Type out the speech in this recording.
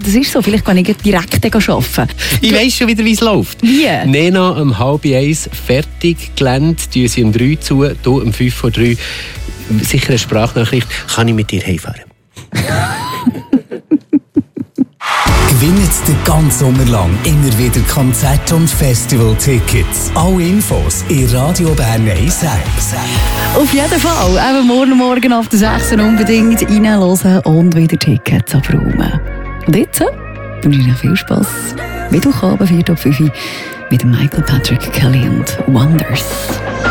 das ist so. Vielleicht kann ich direkt arbeiten. Ich weiss schon wieder, wie es läuft. Wie? Nena um 12:30 fertig, Gelände, tun sie um 3 zu, du um 5:03. Sicher eine Sprachnachricht. Kann ich mit dir heimfahren? Gewinnt den ganzen Sommer lang immer wieder Konzert- und Festival-Tickets. Alle Infos in Radio Bern 1. Auf jeden Fall. Eben morgen auf der 6 unbedingt reinhören und wieder Tickets abräumen. Und jetzt wünsche ich euch viel Spass. Mittwochabend, 4:05 mit Michael Patrick Kelly und Wonders.